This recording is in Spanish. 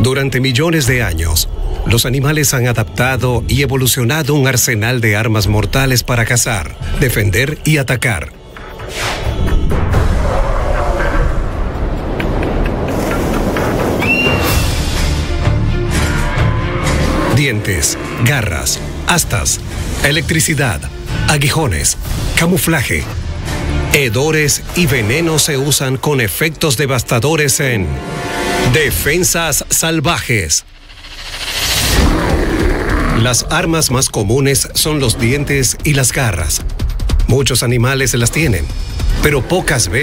Durante millones de años, los animales han adaptado y evolucionado un arsenal de armas mortales para cazar, defender y atacar. Dientes, garras, astas, electricidad, aguijones, camuflaje, hedores y venenos se usan con efectos devastadores en defensas salvajes. Las armas más comunes son los dientes y las garras. Muchos animales las tienen, pero pocas veces